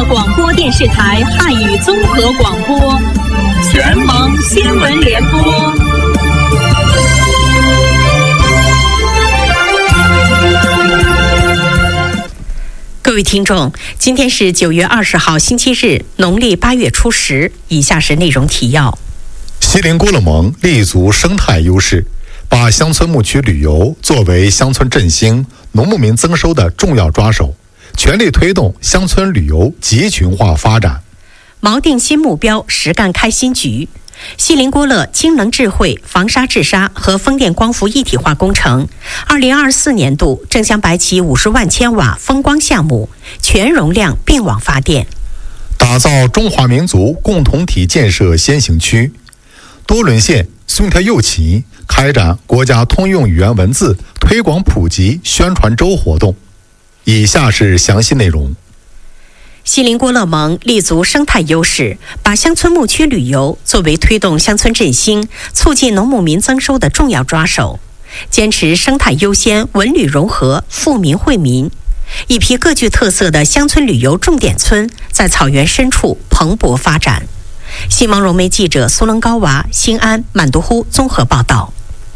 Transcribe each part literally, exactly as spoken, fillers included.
乐广播电视台汉语综合广播，全盟新闻联播。 各位听众，今天是九月二十号星期日，农历八月初十。以下是内容提要。 锡林郭勒盟立足生态优势，把乡村牧区旅游作为乡村振兴、农牧民增收的重要抓手，全力推动乡村旅游集群化发展。 锚定新目标，实干开新局。锡林郭勒氢能智慧防沙治沙和风电光伏一体化工程，二零二四年度正向白起五十万千瓦风光项目，全容量并网发电。 打造中华民族共同体建设先行区。多伦县松条右旗开展国家通用语言文字推广普及宣传周活动。以下是详细内容。 锡林郭勒盟立足生态优势，把乡村牧区旅游作为推动乡村振兴、促进农牧民增收的重要抓手，坚持生态优先、文旅融合、富民惠民。一批各具特色的乡村旅游重点村在草原深处蓬勃发展。新闻融媒记者苏楞高娃、新安、满都呼综合报道。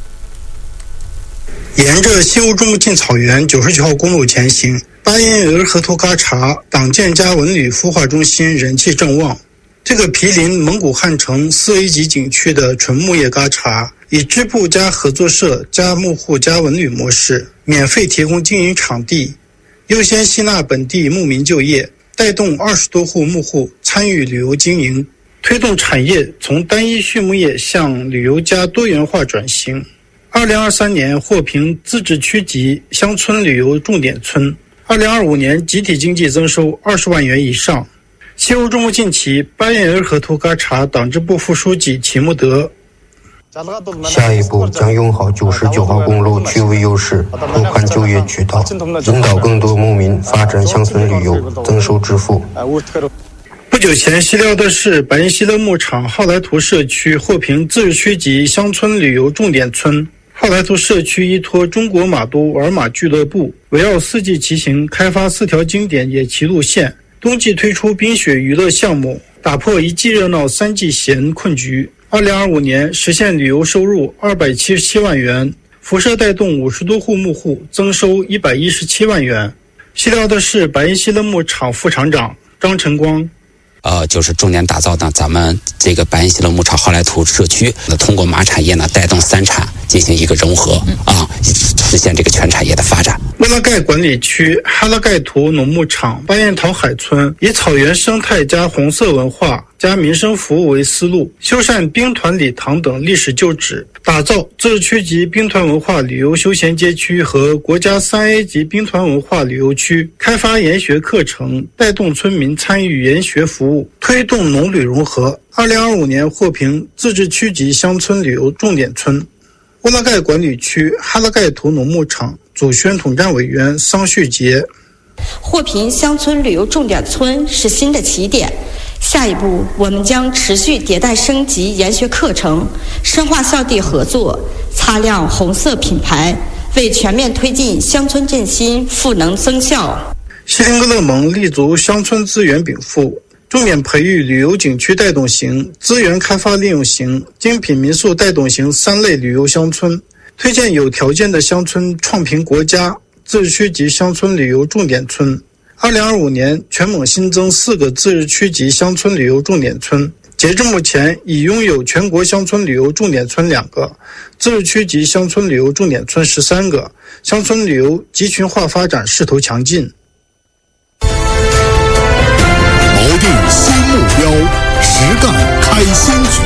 沿着西乌珠穆沁草原九十九号公路前行，巴彦额尔河图嘎察党建加文旅孵化中心人气正旺。这个毗邻蒙古汉城四 A 级景区的纯牧业嘎察，以支部加合作社加牧户加文旅模式，免费提供经营场地，优先吸纳本地牧民就业，带动二十多户牧户参与旅游经营，推动产业从单一畜牧业向旅游加多元化转型。二零二三年获评自治区级乡村旅游重点村，二零二五年集体经济增收二十万元以上。西乌珠穆沁旗巴彦额尔河图嘎察党支部副书记齐木德。 下一步将用好九十九号公路区位优势，拓宽就业渠道，引导更多牧民发展乡村旅游，增收致富。 不久前，西辽德市白音西勒牧场浩莱图社区获评自治区级乡村旅游重点村。浩莱图社区依托中国马都玩马俱乐部，围绕四季骑行开发四条经典野骑路线，冬季推出冰雪娱乐项目，打破一季热闹三季闲困局。二零二五年实现旅游收入二百七十七万元，辐射带动五十多户牧户增收一百一十七万元。西辽德市白音西勒牧场副厂长张晨光。 呃，就是重点打造呢，咱们这个白音西勒牧场浩莱图社区，那通过马产业呢，带动三产进行一个融合啊，实现这个全产业的发展。 乌拉盖管理区哈拉盖图农牧场巴彦桃海村以草原生态加红色文化加民生服务为思路，修缮兵团礼堂等历史旧址，打造自治区级兵团文化旅游休闲街区和国家三 A 级兵团文化旅游区，开发研学课程，带动村民参与研学服务，推动农旅融合。二零二五年获评自治区级乡村旅游重点村。乌拉盖管理区哈拉盖图农牧场组宣统战委员桑旭杰。 获评乡村旅游重点村是新的起点，下一步我们将持续迭代升级研学课程，深化校地合作，擦亮红色品牌，为全面推进乡村振兴赋能增效。 锡林郭勒盟立足乡村资源禀赋，重点培育旅游景区带动型、资源开发利用型、精品民宿带动型三类旅游乡村，推荐有条件的乡村创评国家自治区级乡村旅游重点村。二零二五年，全省新增四个自治区级乡村旅游重点村，截至目前已拥有全国乡村旅游重点村两个，自治区级乡村旅游重点村十三个，乡村旅游集群化发展势头强劲。 锚定新目标，实干开新局。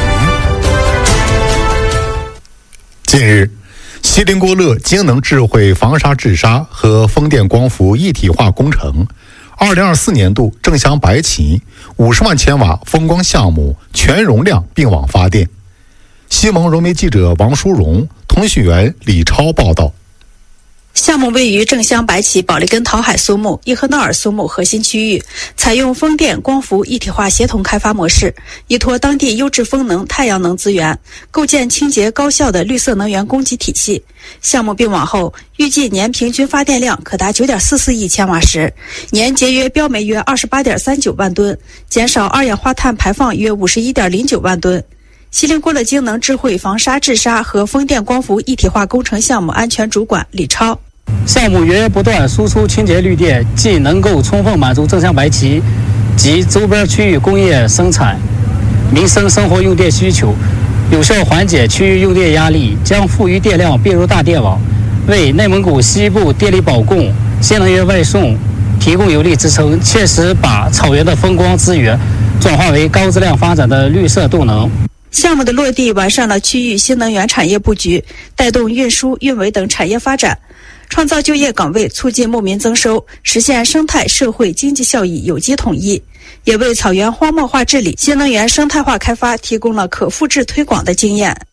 近日，锡林郭勒氢能智慧防沙治沙和风电光伏一体化工程二零二四年度正向白起五十万千瓦风光项目全容量并网发电。西盟融媒记者王淑荣、通讯员李超报道。 项目位于正乡白起保利根桃海苏木伊河淖尔苏木核心区域，采用风电光伏一体化协同开发模式，依托当地优质风能、太阳能资源，构建清洁高效的绿色能源供给体系。项目并网后，预计年平均发电量可达 九点四四亿千瓦时，年节约标煤约 二十八点三九万吨，减少二氧化碳排放约 五十一点零九万吨。锡林郭勒京能智慧防沙治沙和风电光伏一体化工程项目安全主管李超。 项目源源不断输出清洁绿电，既能够充分满足正乡白旗及周边区域工业生产、民生生活用电需求，有效缓解区域用电压力，将富余电量并入大电网，为内蒙古西部电力保供、新能源外送提供有力支撑，切实把草原的风光资源转化为高质量发展的绿色动能。 项目的落地完善了区域新能源产业布局，带动运输、运维等产业发展，创造就业岗位，促进牧民增收，实现生态社会经济效益有机统一，也为草原荒漠化治理、新能源生态化开发提供了可复制推广的经验。